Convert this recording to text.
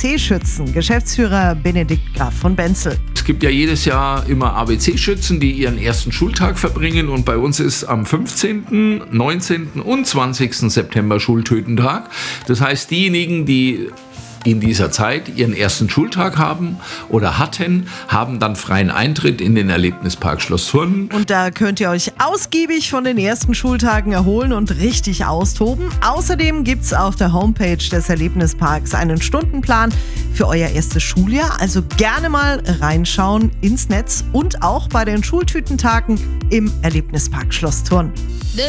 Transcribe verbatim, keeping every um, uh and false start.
C-Schützen, Geschäftsführer Benedikt Graf von Benzel. Es gibt ja jedes Jahr immer A B C-Schützen, die ihren ersten Schultag verbringen, und bei uns ist am fünfzehnten, neunzehnten und zwanzigsten September Schultütentag. Das heißt, diejenigen, die in dieser Zeit ihren ersten Schultag haben oder hatten, haben dann freien Eintritt in den Erlebnispark Schloss Thurn. Und da könnt ihr euch ausgiebig von den ersten Schultagen erholen und richtig austoben. Außerdem gibt's auf der Homepage des Erlebnisparks einen Stundenplan für euer erstes Schuljahr. Also gerne mal reinschauen ins Netz und auch bei den Schultütentagen im Erlebnispark Schloss Thurn.